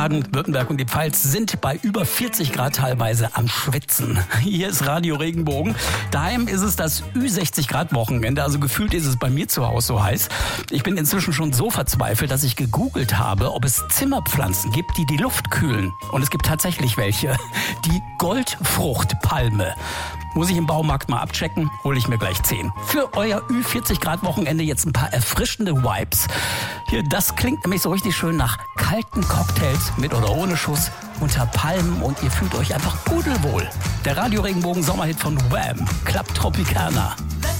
Baden-Württemberg und die Pfalz sind bei über 40 Grad teilweise am Schwitzen. Hier ist Radio Regenbogen. Daheim ist es das Ü60 Grad Wochenende, also gefühlt ist es bei mir zu Hause so heiß. Ich bin inzwischen schon so verzweifelt, dass ich gegoogelt habe, ob es Zimmerpflanzen gibt, die die Luft kühlen. Und es gibt tatsächlich welche. Die Goldfruchtpalme. Muss ich im Baumarkt mal abchecken, hole ich mir gleich 10. Für euer Ü40 Grad Wochenende jetzt ein paar erfrischende Vibes. Hier, das klingt nämlich so richtig schön nach kalten Cocktails mit oder ohne Schuss unter Palmen und ihr fühlt euch einfach pudelwohl. Der Radio Regenbogen Sommerhit von Wham! Club Tropicana.